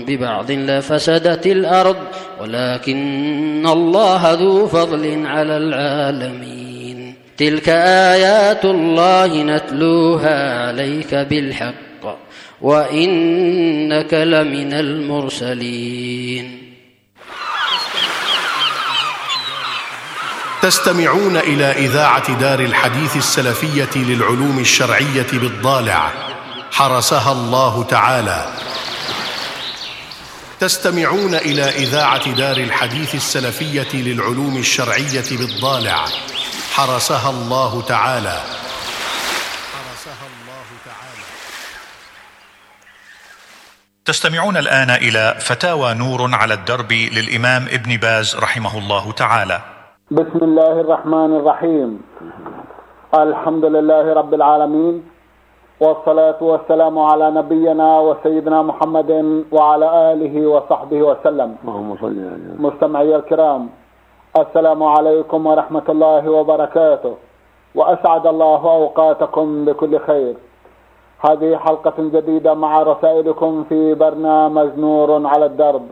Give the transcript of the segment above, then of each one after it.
ببعض لفسدت الأرض ولكن الله ذو فضل على العالمين. تلك آيات الله نتلوها عليك بالحق وإنك لمن المرسلين. تستمعون إلى إذاعة دار الحديث السلفية للعلوم الشرعية بالضالع حرسها الله تعالى. تستمعون إلى إذاعة دار الحديث السلفية للعلوم الشرعية بالضالع حرسها الله تعالى. تستمعون الآن إلى فتاوى نور على الدرب للإمام ابن باز رحمه الله تعالى. بسم الله الرحمن الرحيم. الحمد لله رب العالمين، والصلاة والسلام على نبينا وسيدنا محمد وعلى آله وصحبه وسلم. مستمعي الكرام، السلام عليكم ورحمة الله وبركاته، وأسعد الله أوقاتكم بكل خير. هذه حلقة جديدة مع رسائلكم في برنامج نور على الدرب.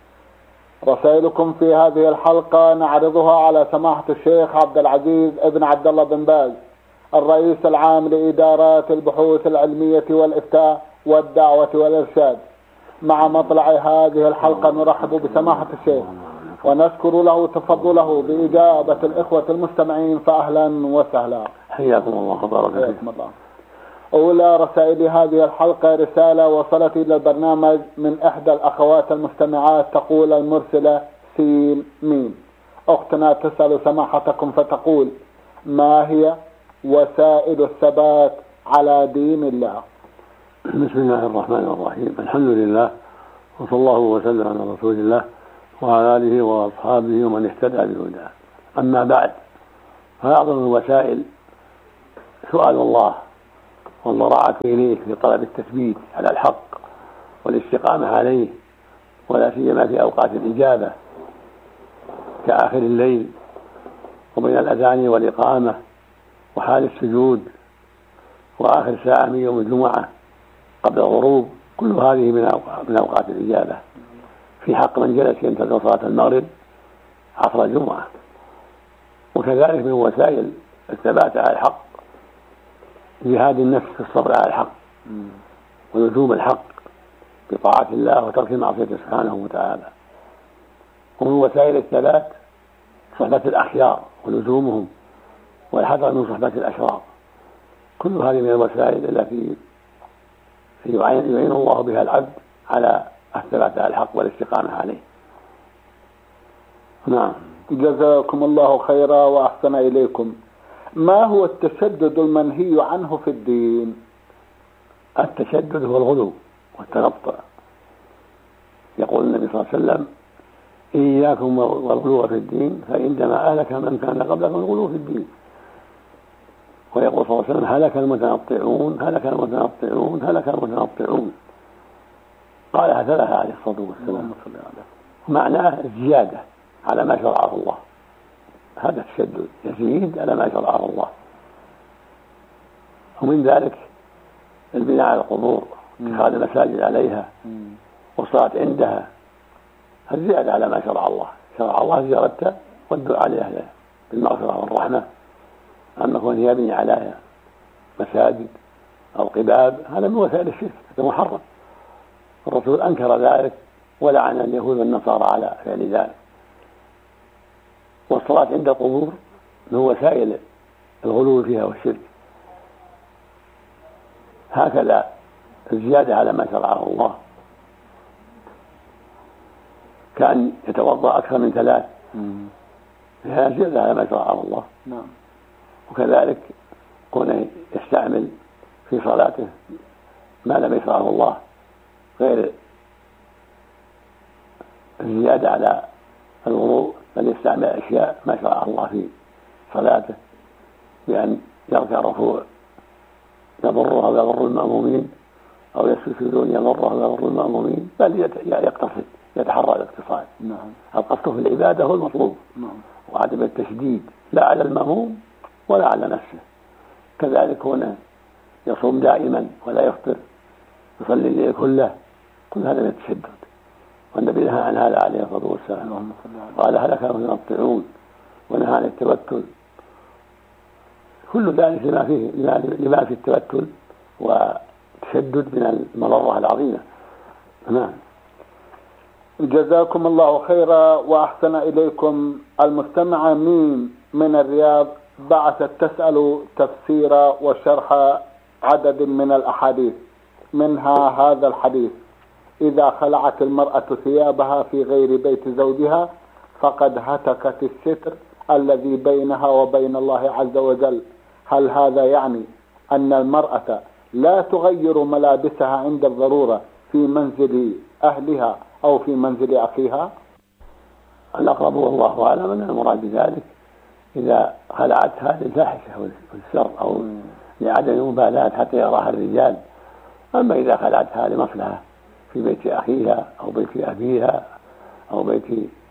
رسائلكم في هذه الحلقة نعرضها على سماحة الشيخ عبد العزيز ابن عبد الله بن باز، الرئيس العام لإدارات البحوث العلمية والإفتاء والدعوة والإرشاد. مع مطلع هذه الحلقة نرحب بسماحة الشيخ ونشكر له تفضله بإجابة الإخوة المستمعين، فأهلا وسهلا. حياكم الله وبارك فيكم. أولى رسائل هذه الحلقة رسالة وصلت إلى البرنامج من إحدى الأخوات المستمعات، تقول المرسلة سين ميم. أختنا تسأل سماحتكم فتقول: ما هي وسائل الثبات على دين الله؟ بسم الله الرحمن الرحيم. الحمد لله، وصلى الله وسلم على رسول الله وعلى آله وأصحابه ومن اهتدى بهداه. أما بعد، فأعظم الوسائل سؤال الله والضراعة إليه في طلب التثبيت على الحق والاستقامة عليه، ولا سيما في أوقات الإجابة كآخر الليل وبين الأذان والإقامة وحال السجود وآخر ساعة من يوم الجمعة قبل الغروب. كل هذه من أوقات الإجابة في حق من جلس ينتظر صلاة المغرب عصر الجمعة. وكذلك من وسائل الثبات على الحق جهاد النفس في الصبر على الحق ولزوم الحق بطاعة الله وترك معصيته سبحانه وتعالى. ومن وسائل الثبات صحبة الأخيار ولزومهم والحذر من صحبة الأشرار. كل هذه من الوسائل التي يعين الله بها العبد على الثبات على الحق والاستقامة عليه. نعم. جزاكم الله خيرا وأحسن إليكم. ما هو التشدد المنهي عنه في الدين؟ التشدد هو الغلو والتنطع. يقول النبي صلى الله عليه وسلم: إياكم والغلو في الدين فإنما أهلك من كان قبلكم الغلو في الدين. ويقول صلى الله عليه وسلم: هلك المتنطعون هلك المتنطعون هلك المتنطعون. قالها ثلاثة عليه الصلاة والسلام. معناه الزيادة على ما شرعه الله. هذا التشدد، يزيد على ما شرعه الله. ومن ذلك البناء على القبور، اتخاذ المساجد عليها والصلاة عندها، الزيادة على ما شرع الله. شرع الله زيارته والدعاء لأهله بالمغفرة والرحمة. أما كون يبني على مساجد أو قباب، هذا من وسائل الشرك، هذا محرم. الرسول أنكر ذلك ولعن اليهود والنصارى على فعل ذلك. والصلاة عند القبور من وسائل الغلو فيها والشرك. هكذا الزيادة على ما شرعه الله، كأن يتوضأ أكثر من 3، فهذا زيادة على ما شرعه الله. وكذلك كونه يستعمل في صلاته ما لم يشرعه الله، غير الزيادة على الوضوء، بل يستعمل أشياء ما شرع الله في صلاته، بأن يركع ركوع يضره أو يضر المأمومين، أو يسجدون يضره أو يضر المأمومين، بل يقتصد، يتحرى الاقتصاد. القصد في العبادة هو المطلوب، وعدم التشديد لا على المأموم ولا على نفسه. كذلك هنا يصوم دائما ولا يفطر، يصلي الليل كله، كل هذا من التشدد. نهى عن هذا عليه الصلاة والسلام، قال هلك المتنطعون ونهى عن التبتل. كل ذلك لما في التبتل وتشدد من المضرة العظيمة. نعم. جزاكم الله خيرا وأحسن إليكم. المستمعة ميم من الرياض بعثت تسأل تفسير وشرح عدد من الأحاديث، منها هذا الحديث: إذا خلعت المرأة ثيابها في غير بيت زوجها فقد هتكت الستر الذي بينها وبين الله عز وجل. هل هذا يعني أن المرأة لا تغير ملابسها عند الضرورة في منزل أهلها أو في منزل أخيها؟ الأقرب والله أعلم أن المراد بذلك إذا خلعتها للفاحشة والشر أو لعدم المبالاة حتى يراها الرجال. أما إذا خلعتها لمصلحة في بيت أخيها أو بيت أبيها أو بيت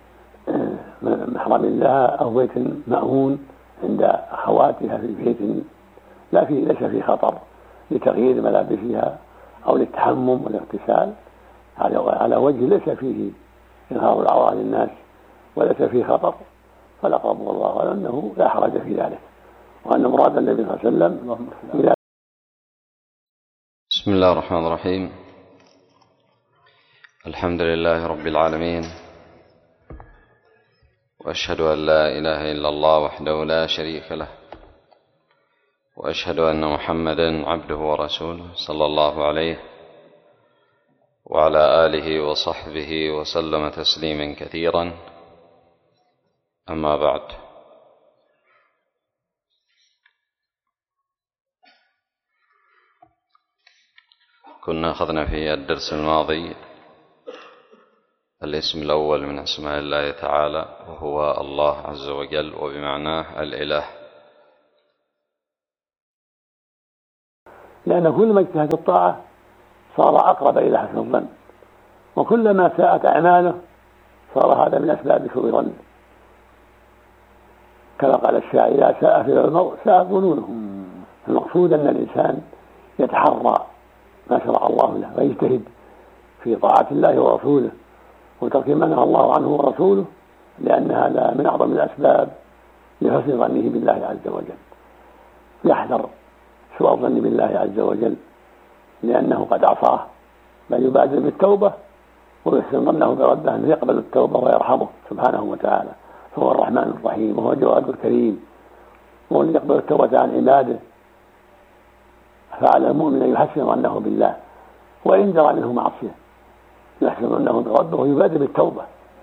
محرم لها أو بيت مأمون عند أخواتها في بيت ليس في خطر لتغيير ملابسها أو للتحمم والاغتسال على وجه ليس فيه إظهار العورة للناس وليس فيه خطر، فالأقرب والله أعلم أنه لا حرج في ذلك، وأن مراد النبي صلى الله عليه وسلم. بسم الله الرحمن الرحيم. الحمد لله رب العالمين، وأشهد أن لا إله إلا الله وحده لا شريك له، وأشهد أن محمدا عبده ورسوله صلى الله عليه وعلى آله وصحبه وسلم تسليما كثيرا. أما بعد، كنا أخذنا في الدرس الماضي الاسم الأول من أسماء الله تعالى وهو الله عز وجل، وبمعناه الإله، لأن كل ما اجتهد الطاعة صار أقرب إلى حسن الظن، وكلما ساءت أعماله صار هذا من أسباب سوء ظنه. كما قال الشاعر: إذا ساء فعل المرء ساءت ظنونه. المقصود أن الإنسان يتحرى ما شرع الله له ويجتهد في طاعة الله ورسوله وترك ما نهى الله عنه ورسوله، لأن هذا من أعظم الأسباب لحسن ظنه بالله عز وجل. يحذر سوء الظن بالله عز وجل لأنه قد عصاه، بل يبادر بالتوبة ويحسن ظنه بربه أنه يقبل التوبة ويرحمه سبحانه وتعالى، فهو الرحمن الرحيم وهو الجواد الكريم، وهو الذي يقبل التوبة عن عباده. فعلى المؤمن أن يحسن ظنه بالله، وإن جرى منه معصية يحسن ظنه بربه ويبادر بالتوبة،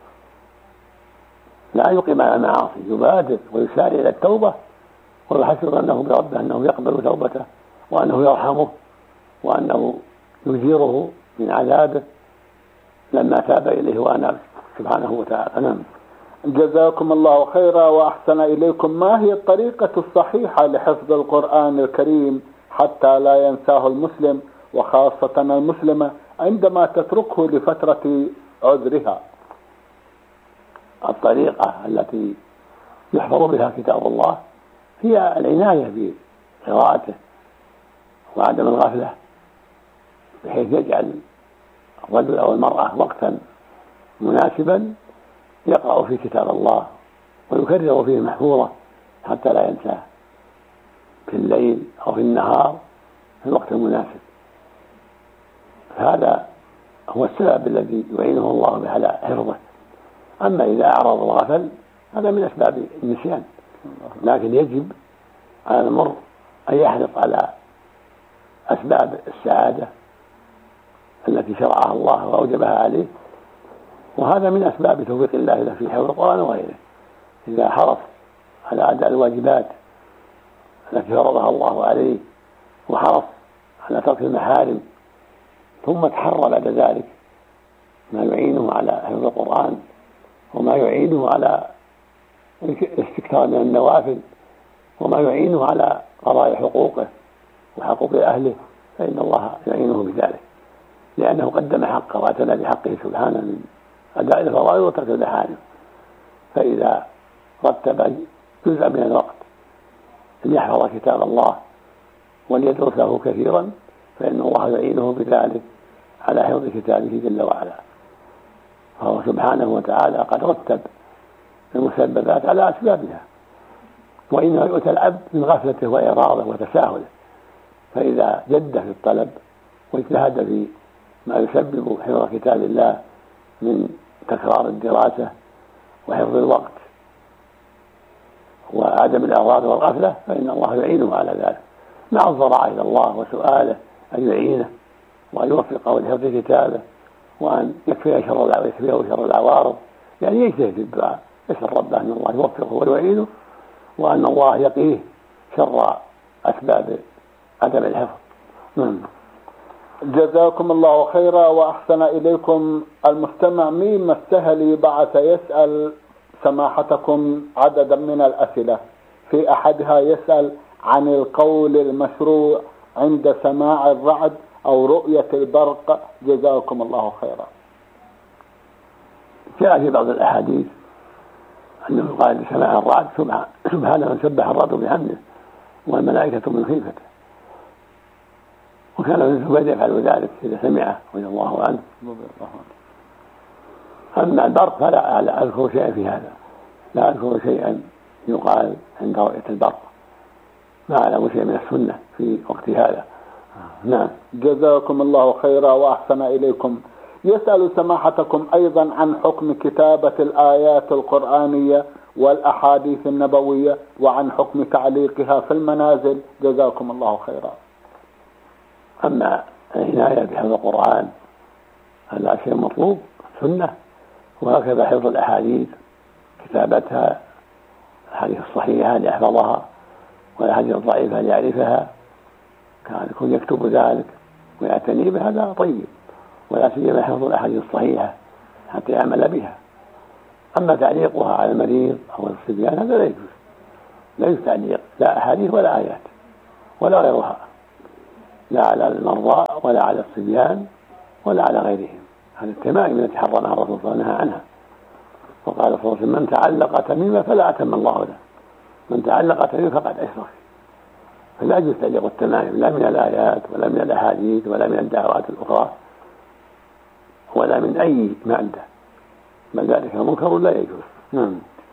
لا يقيم على المعاصي، يبادر ويسارع إلى التوبة ويحسن ظنه بربه أنه يقبل توبته وأنه يرحمه وأنه يجيره من عذابه لما تاب إليه وأناب سبحانه وتعالى. نعم. جزاكم الله خيرا وأحسن إليكم. ما هي الطريقة الصحيحة لحفظ القرآن الكريم حتى لا ينساه المسلم وخاصة المسلمة عندما تتركه لفترة عذرها؟ الطريقة التي يحفظ بها كتاب الله هي العناية بقراءته وعدم الغفلة، بحيث يجعل الرجل أو المرأة وقتا مناسبا يقرأ فيه كتاب الله ويكرر فيه محفوظة حتى لا ينساه في الليل أو في النهار في الوقت المناسب. هذا هو السبب الذي يعينه الله به على حفظه. أما إذا أعرض وغفل هذا من أسباب النسيان، لكن يجب على المرء أن يحرص على أسباب السعادة التي شرعها الله وأوجبها عليه، وهذا من أسباب توفيق الله له في حفظ القرآن وغيره. إذا حرص على أداء الواجبات التي فرضها الله عليه وحرص على ترك المحارم، ثم تحرى بعد ذلك ما يعينه على حفظ القرآن وما يعينه على الاستكثار من النوافل وما يعينه على قضاء حقوقه وحقوق أهله، فإن الله يعينه بذلك، لأنه قدم حقه واعتنى بحقه سبحانه من أداء الفرائض وترك المحارم. فإذا رتب جزء من الوقت ليحفظ كتاب الله وليدرسه كثيرا فإن الله يعينه بذلك على حفظ كتابه جل وعلا، فهو سبحانه وتعالى قد رتب المسببات على أسبابها، وإنما يؤتى العبد من غفلته وإعراضه وتساهله، فإذا جد في الطلب واجتهد في ما يسبب حفظ كتاب الله من تكرار الدراسة وحفظ الوقت وعدم الإعراض والغفلة، فإن الله يعينه على ذلك مع الضراعة إلى الله وسؤاله أن يعينه وأن يوفقه لحفظ كتابه وأن يكفيه شر العوارض، يعني يجتهد في الدعاء يسأل ربه أن الله يوفقه ويعينه وأن الله يقيه شر أسباب عدم الحفظ. جزاكم الله خيرا وأحسن إليكم. المستمع ميم السهلي بعث يسأل سماحتكم عددا من الأسئلة، في أحدها يسأل عن القول المشروع عند سماع الرعد أو رؤية البرق، جزاكم الله خيرا. جاء في بعض الأحاديث أنه قال لسماع الرعد سبحان من سبح الرعد بحمده والملائكة من خيفته، وكان ابن الزبير يفعل ذلك إذا سمعه رضي الله عنه. أما البرق فلا أذكر شيئا في هذا، لا أذكر شيئا يقال عند رؤية البرق، ما أعلم شيء من السنة في وقت هذا. نعم. جزاكم الله خيرا وأحسن إليكم. يسأل سماحتكم أيضا عن حكم كتابة الآيات القرآنية والأحاديث النبوية وعن حكم تعليقها في المنازل، جزاكم الله خيرا. أما العناية بحفظ القرآن هذا شيء مطلوب سنة، وهكذا حفظ الأحاديث كتابتها، الأحاديث الصحيحة ليحفظها والأحاديث الضعيفة ليعرفها، كان يكون يكتب ذلك ويعتني بهذا طيب، ولا سيما حفظ الأحاديث الصحيحة حتى يعمل بها. أما تعليقها على المريض أو الصبيان هذا لا يجوز، لا يجوز تعليق لا أحاديث ولا آيات ولا غيرها، لا على المرضى ولا على الصبيان ولا على غيرهم. هذا التمائم التي حرمها الرسول صلى الله عليه وسلم عنها، وقال صلى الله عليه وسلم من تعلق تميمة فلا أتم الله له، من تعلق تميمة فقد أشرك. فلا يجوز تعليق التمائم لا من الآيات ولا من الأحاديث ولا من الدعوات الأخرى ولا من أي مادة، بل ذلك منكر لا يجوز.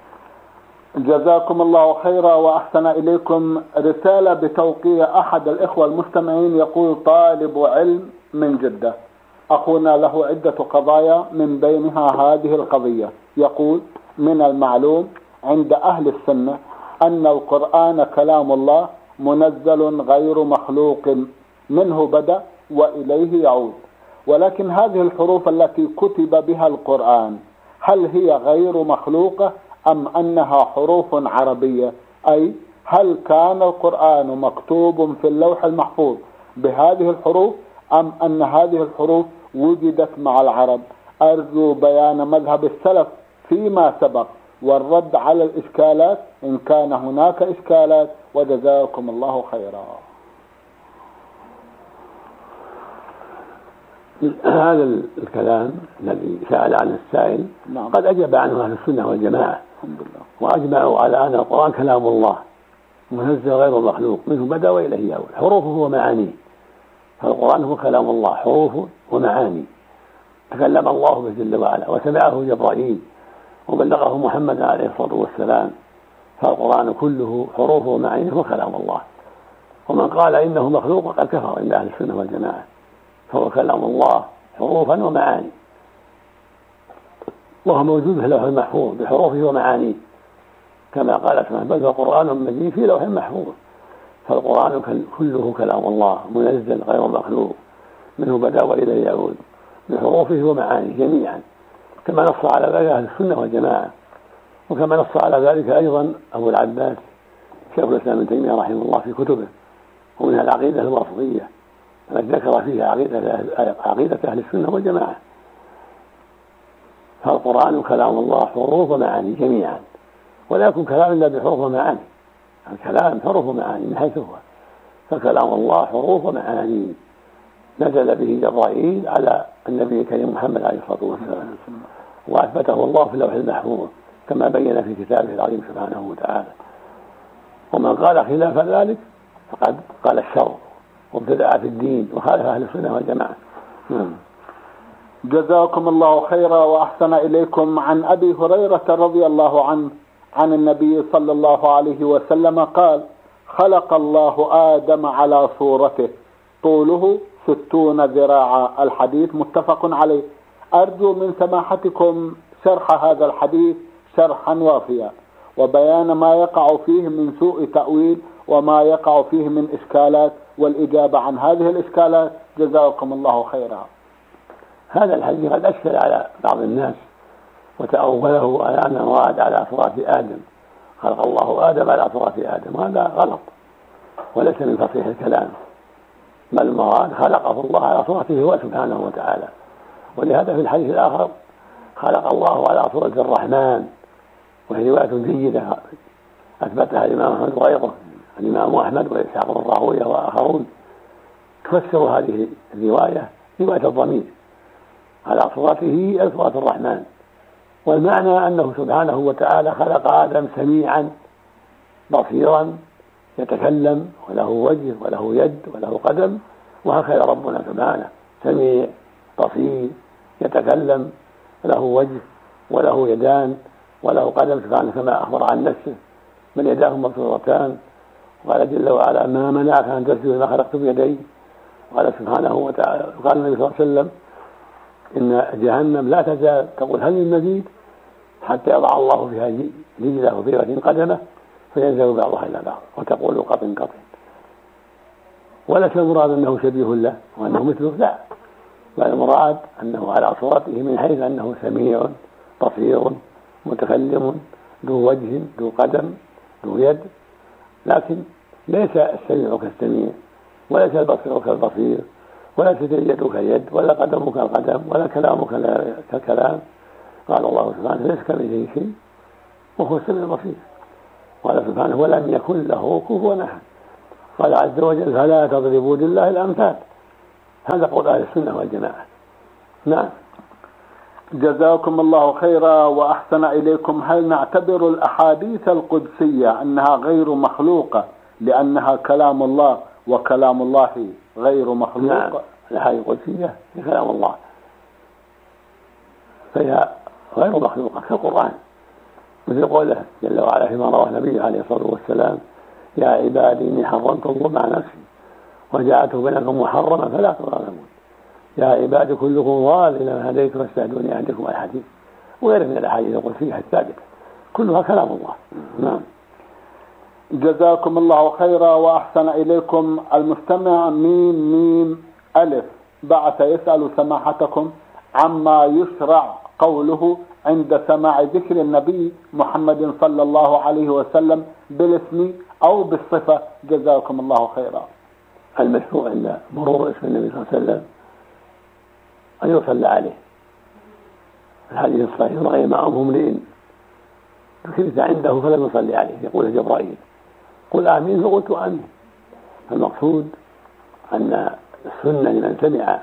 جزاكم الله خيرا وأحسن إليكم. رسالة بتوقيع أحد الإخوة المستمعين يقول: طالب علم من جدة، أخونا له عدة قضايا من بينها هذه القضية. يقول: من المعلوم عند أهل السنة أن القرآن كلام الله منزل غير مخلوق، منه بدأ وإليه يعود، ولكن هذه الحروف التي كتب بها القرآن هل هي غير مخلوقة أم أنها حروف عربية؟ أي هل كان القرآن مكتوب في اللوح المحفوظ بهذه الحروف أم أن هذه الحروف وجدت مع العرب؟ أرجو بيان مذهب السلف فيما سبق والرد على الإشكالات إن كان هناك إشكالات، وجزاكم الله خيرا. هذا الكلام الذي سأل عنه السائل قد أجاب عنه أهل السنة والجماعة، وأجمعوا على أن القرآن كلام الله منزل غير مخلوق، منه بدأ وإليه يعود، حروفه ومعانيه. فالقرآن هو كلام الله حروف ومعاني، تكلم الله به جل وعلا وسمعه جبرائيل وبلغه محمد عليه الصلاة والسلام، فالقرآن كله حروف ومعانيه وكلام الله. ومن قال إنه مخلوق قد كفر عند أهل السنة والجماعة، فهو كلام الله حروفا ومعاني، وهو موجود في اللوح المحفوظ بحروفه ومعانيه، كما قال سبحانه: بل هو قرآن مجيد في لوح محفوظ. فالقرآن كله كلام الله منزل غير مخلوق، منه بدأ وإليه يعود، بحروفه ومعانيه جميعا، كما نص على ذلك أهل السنة والجماعة، وكما نص على ذلك أيضا أبو العباس شيخ الإسلام ابن تيمية رحمه الله في كتبه، ومنها العقيدة الواسطية التي ذكر فيها عقيدة أهل السنة والجماعة. فالقرآن كلام الله حروف ومعاني جميعا، ولا يكون كلام إلا بحروف ومعاني، الكلام حروف ومعاني من حيث هو، فكلام الله حروف ومعاني نزل به جبرائيل على النبي الكريم محمد عليه الصلاة والسلام، وأثبته الله في اللوح المحفوظ كما بين في كتابه العظيم سبحانه وتعالى. ومن قال خلاف ذلك فقد قال الشر وابتدع في الدين وخالف أهل السنة والجماعة. جزاكم الله خيرا وأحسن إليكم. عن أبي هريرة رضي الله عنه عن النبي صلى الله عليه وسلم قال: خلق الله آدم على صورته، طوله 60 ذراعا. الحديث متفق عليه. أرجو من سماحتكم شرح هذا الحديث شرحا وافيا، وبيان ما يقع فيه من سوء تأويل وما يقع فيه من إشكالات، والإجابة عن هذه الإشكالات. جزاكم الله خيرا. هذا الحديث قد أشكل على بعض الناس وتأوله على أن المراد على صورة آدم، خلق الله آدم على صورة آدم، هذا غلط وليس من فصيح الكلام، بل المراد خلقه الله على صورته هو سبحانه وتعالى. ولهذا في الحديث الآخر خلق الله على صورة الرحمن، وهي رواية جيدة أثبتها الإمام أحمد وغيره، الإمام أحمد وإسحاق بن راهويه وآخرون، تفسر هذه الرواية رواية الضمير على صورته أي صورة الرحمن، والمعنى أنه سبحانه وتعالى خلق آدم سميعا بصيرا يتكلم وله وجه وله يد وله قدم، وهكذا ربنا سبحانه سميع بصير يتكلم له وجه وله يدان وله قدم سبحانه كما أخبر عن نفسه: من يداه مبسوطتان. وقال جل وعلا: ما منعك أن تسجد لما خلقت بيدي. وقال سبحانه وتعالى: وقال النبي صلى الله عليه وسلم: إن جهنم لا تزال تقول هل من مزيد، حتى يضع الله فيها رجله وفي قدمه فينزل بعضها إلى بعض وتقول قط قط. وليس المراد أنه شبيه له وأنه مثله، لا، بل المراد أنه على صورته من حيث أنه سميع بصير متكلم ذو وجه ذو قدم ذو يد، لكن ليس السميع كالسميع، وليس البصير كالبصير، وليست اليد كاليد، ولا قدم كالقدم، ولا كلام كالكلام. قال الله سبحانه: ليس كمثله شيء وهو السميع البصير. قال سبحانه: ولم يكن له كفوا أحد. قال عز وجل: فلا تضربوا لله الأمثال. هذا قول أهل السنة والجماعة. نعم. جزاكم الله خيرا وأحسن إليكم. هل نعتبر الأحاديث القدسية أنها غير مخلوقة لأنها كلام الله، وكلام الله غير مخلوق؟ نعم، الأحاديث القدسية هي كلام الله، فهي غير مخلوقة كالقرآن، مثل قوله جل وعلا فيما رواه النبي عليه الصلاة والسلام: يا عبادي إني حرمت الظلم على نفسي وجعلته بينكم محرما فلا تظالمون، يا عبادي كلكم ضال إلا من هديت واستهدوني عندكم الحديث، وغير من الأحاديث القدسية الثابتة كلها كلام الله. نعم. جزاكم الله خيرا وأحسن إليكم. المستمع ميم ألف بعث يسأل سماحتكم عما يشرع قوله عند سماع ذكر النبي محمد صلى الله عليه وسلم بالاسم أو بالصفة. جزاكم الله خيرا. المشروع عند مرور اسم النبي صلى الله عليه وسلم أن يصلى عليه. الحديث الصحيح: رأي معهم امرئ ذكرت عنده فلم يصلي عليه، يقول جبرائيل: قل آمين، فقلت آمين. المقصود أن السنة لمن سمع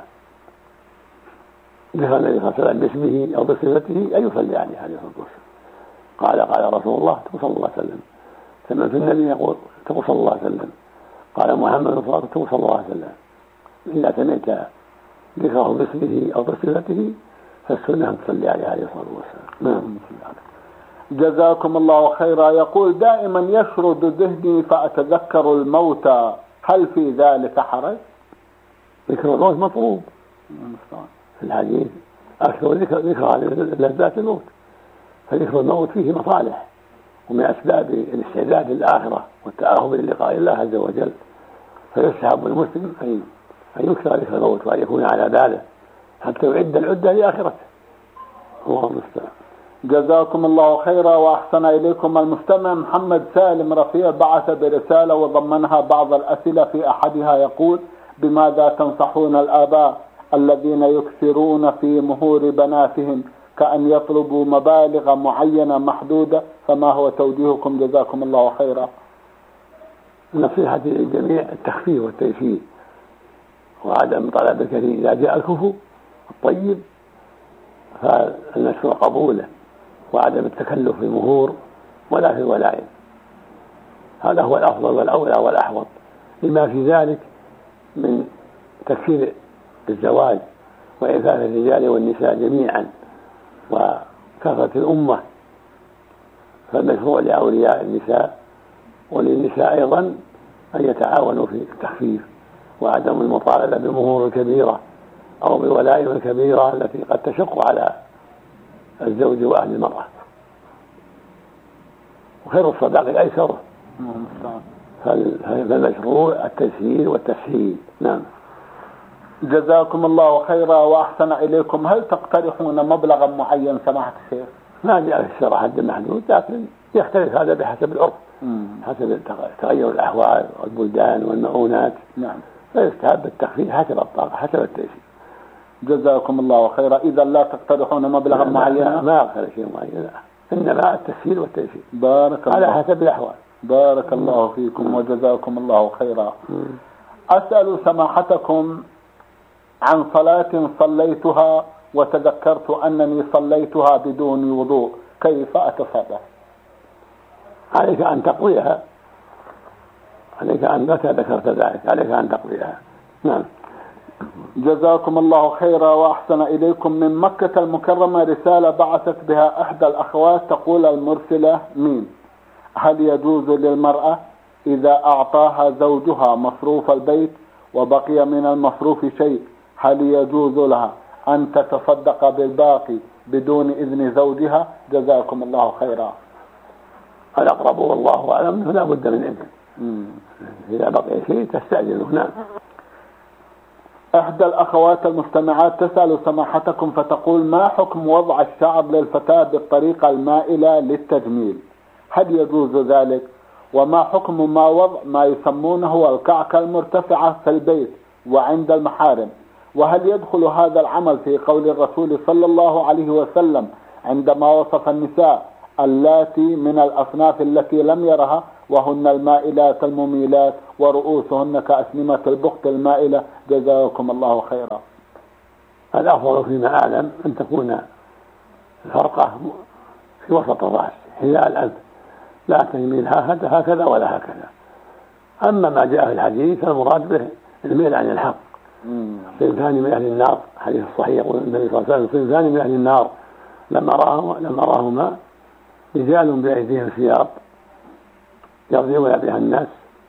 ذكر النبي صلى الله عليه وسلم باسمه أو بصفته أن يصلي عليه عليه الصلاة والسلام. قال رسول الله صلى الله عليه وسلم: سمعت النبي يقول صلى الله عليه وسلم، قال محمد صلى الله عليه وسلم. إذا سمعت ذكره باسمه أو بصفته فالسنة أن تصلي عليه عليه الصلاة والسلام. نعم. جزاكم الله خيرا. يقول: دائما يشرد ذهني فأتذكر الموتى، هل في ذلك حرج؟ ذكر الموت مطلوب في الحديث، أكثر ذكر لذات الموت، فذكر الموت فيه مصالح ومن أسباب الاستعداد للآخرة والتأهب للقاء الله عز وجل، فيستحب المسلم أن يكثر ذكر الموت وأن يكون على باله حتى يعد العدة لآخرته. الله المستعان. جزاكم الله خيرا وأحسن إليكم. المستمع محمد سالم رفيع بعث برسالة وضمنها بعض الأسئلة، في أحدها يقول: بماذا تنصحون الآباء الذين يكثرون في مهور بناتهم كأن يطلبوا مبالغ معينة محدودة، فما هو توجيهكم؟ جزاكم الله خيرا. النصيحة للجميع التخفيف والتيسير وعدم طلب الكثير. إذا جاء الكفو الطيب فالنشر قبوله، وعدم التكلف في المهور ولا في الولائم، هذا هو الأفضل والأولى والأحوط، لما في ذلك من تكثير الزواج وإعفاف الرجال والنساء جميعا وكثرة الأمة، فالمشروع لأولياء النساء وللنساء أيضا أن يتعاونوا في التخفيف وعدم المطالبة بالمهور الكبيرة أو بالولائم الكبيرة التي قد تشق على الزوج وأهل المرأة. وخير الصداق الأيسر، فالمشروع التسهيل والتسهيل. نعم. جزاكم الله خيرا وأحسن إليكم. هل تقترحون مبلغا معين سماحة الشيخ؟ ما جاء في الشرع حد محدود، لكن يختلف هذا بحسب العرف، حسب تغير الأحوال والبلدان والمعونات. نعم. فيستحب التخفيف حسب الطاقة حسب التيسير. جزاكم الله خيرا. إذا لا تقترحون مبلغا معينا؟ ما أقترح شيء معين، إنما التسهيل والتيسير بارك الله على حسب الأحوال. بارك الله فيكم وجزاكم الله خيرا. أسأل سماحتكم عن صلاة صليتها وتذكرت أنني صليتها بدون وضوء، كيف أتصرف؟ عليك أن تقضيها، عليك أن متى ذكرت ذلك عليك أن تقضيها. نعم. جزاكم الله خيرا وأحسن إليكم. من مكة المكرمة رسالة بعثت بها إحدى الأخوات تقول المرسلة مين: هل يجوز للمرأة إذا أعطاها زوجها مصروف البيت وبقي من المصروف شيء، هل يجوز لها أن تتصدق بالباقي بدون إذن زوجها؟ جزاكم الله خيرا. الأقرب والله أعلم لا بد من إذن. إذا بقي شيء تستأذنه. نعم. إحدى الأخوات المستمعات تسأل سماحتكم فتقول: ما حكم وضع الشعر للفتاة بالطريقة المائلة للتجميل؟ هل يجوز ذلك؟ وما حكم ما وضع ما يسمونه الكعكة المرتفعة في البيت وعند المحارم؟ وهل يدخل هذا العمل في قول الرسول صلى الله عليه وسلم عندما وصف النساء اللاتي من الأصناف التي لم يرها وهن المائلات المميلات ورؤوسهن كأسنمة البخت المائلة؟ جزاكم الله خيرا. الأفضل فيما أعلم أن تكون الفرقة في وسط الرأس حذاء الأنف، لا تميل هكذا ولا هكذا. أما ما جاء في الحديث المراد به الميل عن الحق. صنفان من أهل النار، حديث الصحيح يقول النبي صلى الله عليه وسلم: صنفان من أهل النار لما راهما رجال بأيديهم ثياب يضربون بها الناس،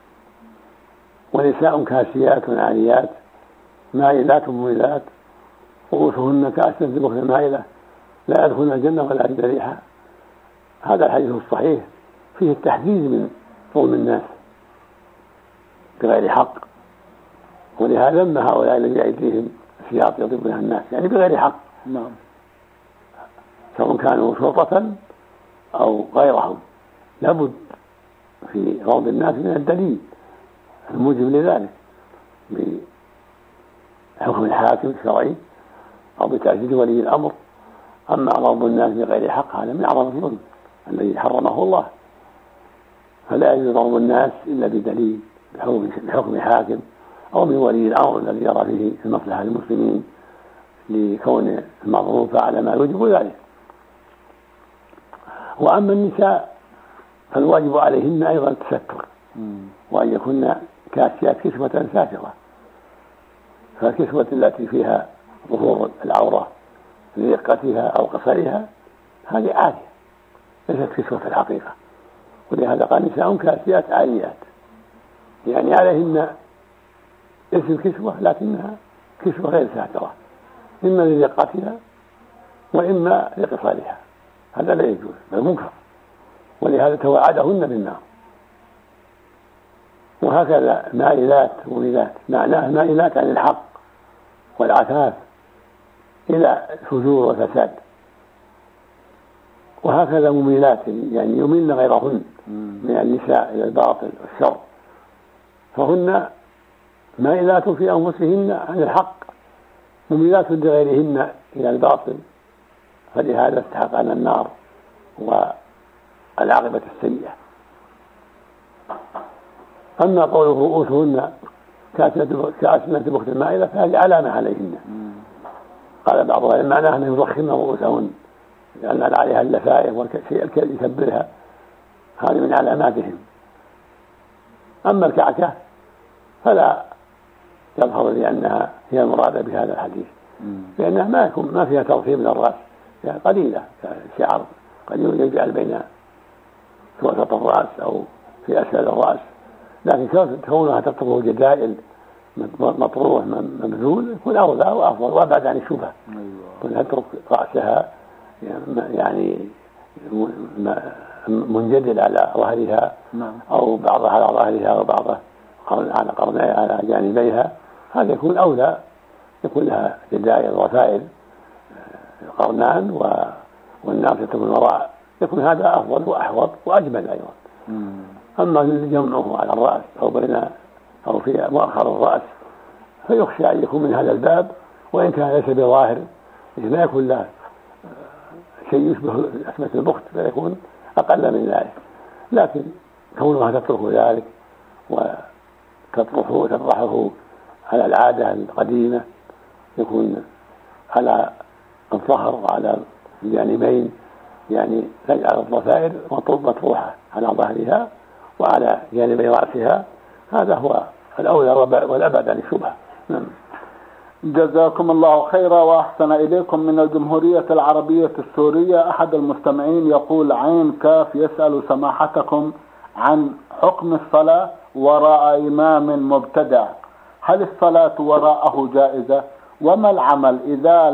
ونساء كاسيات عاريات مائلات مميلات رؤوسهن كأسنمة البخت المائلة لا يدخلن الجنة ولا يجد ريحها. هذا الحديث الصحيح فيه التحذير من ظلم الناس بغير حق، ولهذا ذم هؤلاء الذين بأيديهم ثياب يضرب بها الناس يعني بغير حق. نعم. سواء كانوا شرطة أو غيرهم، لابد في غض الناس من الدليل الموجب لذلك بحكم الحاكم الشرعي أو بتأكيد ولي الأمر. أما غض الناس بغير حق هذا من أعظم الظلم الذي حرمه الله، فلا يجوز غض الناس إلا بدليل بحكم حاكم أو من ولي الأمر الذي يرى فيه المصلحة للمسلمين لكون المظلوم فعل ما يوجب ذلك. وأما النساء فالواجب عليهن أيضا التستر، وأن يكن كاسيات كسوة ساترة، فالكسوة التي فيها ظهور العورة لرقتها أو قصرها هذه عارية ليست كسوة في الحقيقة، ولهذا قال نساء كاسيات عاريات، يعني عليهن اسم كسوة لكنها كسوة غير ساترة، إما لرقتها وإما لقصرها، هذا لا يجوز بل منكر، ولهذا توعدهن بالنار. وهكذا مائلات مميلات معناه مائلات عن الحق والعفاف إلى فجور وفساد، وهكذا مميلات يعني يميلن غيرهن من النساء إلى الباطل والشر، فهن مائلات في أنفسهن عن الحق مميلات لغيرهن إلى الباطل، فلهذا استحقن النار والعاقبة السيئة. أما قوله رؤوسهن كأسنمة البخت المائلة فهذه علامة عليهن، قال بعضهم معناه أنه يضخمن رؤوسهن لأن عليها اللفائف والشيء يكبرها، هذه من علاماتهم. أما الكعكة فلا يظهر لأنها هي المرادة بهذا الحديث، لأنها ما فيها ترفيه من الرأس، يعني قليلة شعر قليل يجعل بين في وسط الرأس أو في أسفل الرأس، لكن كونها تتركه جدائل مطروح مبذول يكون أولى وأفضل وأبعد عن الشبهة. كونها تترك رأسها يعني منجدل على ظهرها أو بعضها على ظهرها وبعضها على قرنيها على جانبيها، هذا يكون أولى، يكون لها جدائل وفائل قرنان والناصية من وراء، يكون هذا أفضل وأحوط وأجمل أيضا. أما جمعه على الرأس أو في مؤخر الرأس فيخشى أن يكون من هذا الباب، وإن كان ليس بظاهر لا يكون له شيء يشبه أسمة البخت فيكون أقل من ذلك، لكن كونها تترك ذلك وتطرحه على العادة القديمة يكون على الظهر وعلى الجانبين، يعني تجعل الضفائر مطروحة على ظهرها وعلى جانبي رأسها، هذا هو الأولى والأبعد عن الشبهة. جزاكم الله خيرا وأحسن إليكم. من الجمهورية العربية السورية أحد المستمعين يقول عين كاف يسأل سماحتكم عن حكم الصلاة وراء إمام مبتدع، هل الصلاة وراءه جائزة؟ وما العمل إذا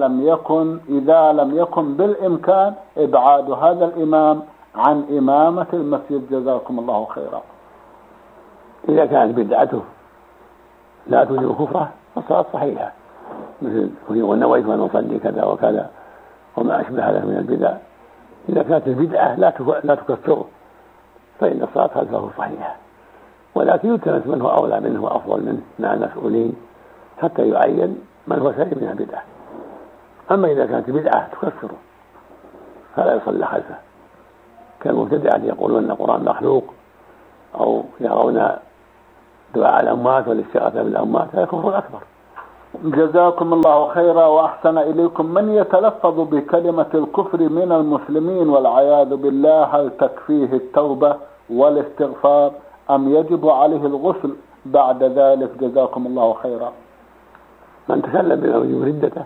لم يكن بالإمكان إبعاد هذا الإمام عن إمامة المسجد؟ جزاكم الله خيرا. إذا كانت بدعته لا توجب كفره فالصلاة صحيحة، مثل ونويت أن أصلي كذا وكذا وما أشبه هذا من البدع، إذا كانت البدعة لا تكفره فإن الصلاة خلفه صحيحة، ولكن يلتمس من هو أولى منه وأفضل منه مع المسؤولين حتى يعين من هو سليم من البدعة. أما إذا كانت بدعة تكفره فلا يصلى خلفه، كالمبتدعة يقولون أن القرآن مخلوق أو يرون دعاء الأموات والاستغاثة بالأموات، هذا كفر أكبر. جزاكم الله خيرا وأحسن إليكم. من يتلفظ بكلمة الكفر من المسلمين والعياذ بالله، هل تكفيه التوبة والاستغفار أم يجب عليه الغسل بعد ذلك؟ جزاكم الله خيرا. من تكلم بما يوجب ردته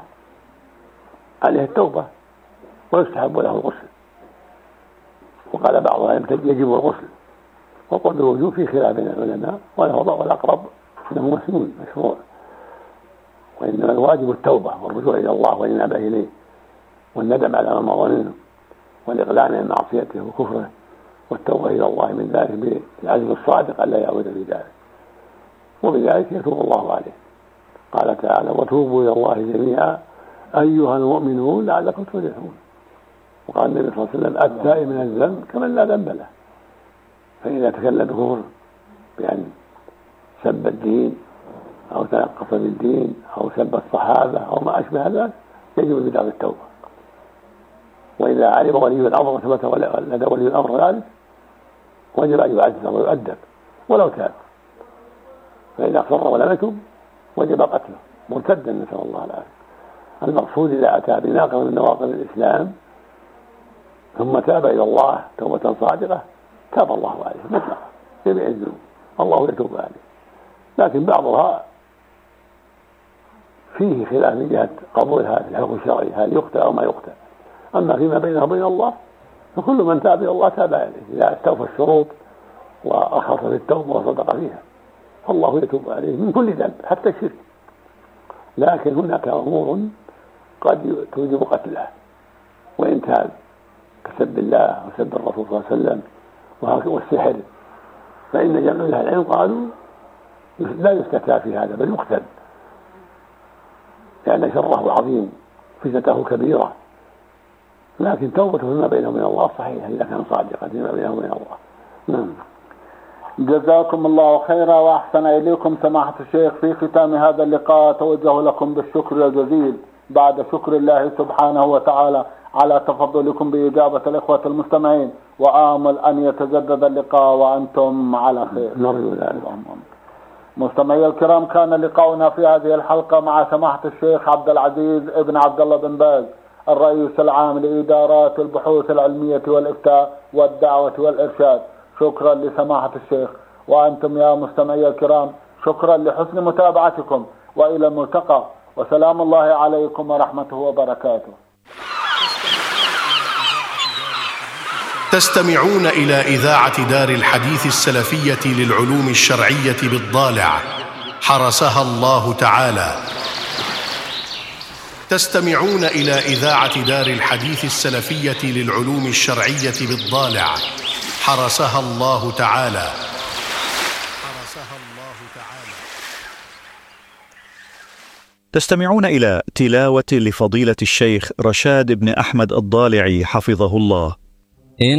عليه التوبة ويستحب له الغسل، وقال بعضهم يجب الغسل، وقل بالوجوب في خلاف بين العلماء، والأقرب أنه مسنون مشروع، وإنما الواجب التوبة والرجوع إلى الله والإنابة إليه والندم على ما مضى منه والإقلاع من معصيته وكفره والتوبة إلى الله من ذلك بالعزم الصادق ألا يعود في ذلك، وبذلك يتوب الله عليه. قال تعالى وتوبوا إلى الله جميعا أيها المؤمنون لعلكم تفلحون. وقال النبي صلى الله عليه وسلم التائب من الذنب كمن لا ذنب له. فإذا تكلم بكفر بأن سب الدين أو تنقص بالدين أو سب الصحابة أو ما أشبه ذلك يجب بدعة التوبة، وإذا علم ولي الأمر وثبت لدى ولي الأمر ذلك وجب أن يعذب ويؤدب ولو تاب، فإذا أصر ولم يتب وجب قتله مرتدا نسأل الله العافية. المقصود إذا أتى بناقض من نواقض الإسلام ثم تاب إلى الله توبة صادقة تاب الله عليه مطلقا جميع الذنوب، الله يتوب عليه. لكن بعضها فيه خلاف من جهة قبولها في الحكم الشرعي، هل يقتل أو ما يقتل. أما فيما بينه وبين الله فكل من تاب إلى الله تاب عليه إذا استوفى الشروط وأخلص في التوبة وصدق فيها، فالله يتوب عليه من كل ذنب حتى الشرك. لكن هناك أمور قد توجب قتله وإن تاب، كسب الله وسب الرسول صلى الله عليه وسلم والسحر، فإن جمع أهل العلم قالوا لا يستتاب في هذا بل يقتل، لأن شره عظيم فتنته كبيرة. لكن توبته فيما بينه وبين الله صحيحة إذا كان صادقا فيما بينه وبين الله. نعم. جزاكم الله خيرا وأحسن إليكم سماحة الشيخ. في ختام هذا اللقاء توجه لكم بالشكر الجزيل بعد شكر الله سبحانه وتعالى على تفضلكم بإجابة الإخوة المستمعين، وآمل أن يتجدد اللقاء وأنتم على خير. نرجو ذلك. مستمعي الكرام، كان لقاؤنا في هذه الحلقة مع سماحة الشيخ عبد العزيز ابن عبد الله بن باز الرئيس العام لإدارات البحوث العلمية والإفتاء والدعوة والإرشاد. شكرا لسماحة الشيخ، وأنتم يا مستمعي الكرام شكرا لحسن متابعتكم، وإلى الملتقى وسلام الله عليكم ورحمته وبركاته. تستمعون إلى إذاعة دار الحديث السلفية للعلوم الشرعية بالضالع حرسها الله تعالى. تستمعون إلى إذاعة دار الحديث السلفية للعلوم الشرعية بالضالع حرسها الله تعالى. تستمعون إلى تلاوة لفضيلة الشيخ رشاد بن أحمد الضالعي حفظه الله.